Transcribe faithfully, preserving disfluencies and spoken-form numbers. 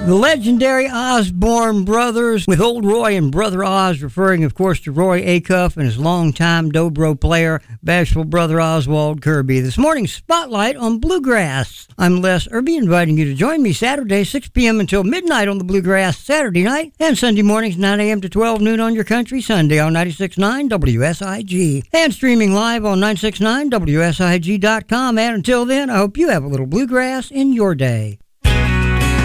The legendary Osborne Brothers, with Old Roy and Brother Oz, referring, of course, to Roy Acuff and his longtime dobro player, bashful brother Oswald Kirby. This morning's Spotlight on Bluegrass. I'm Les Irby, inviting you to join me Saturday, six p.m. until midnight on the Bluegrass Saturday night, and Sunday mornings, nine a.m. to twelve noon on your country Sunday on ninety-six point nine W S I G, and streaming live on nine six nine W S I G dot com. And until then, I hope you have a little bluegrass in your day.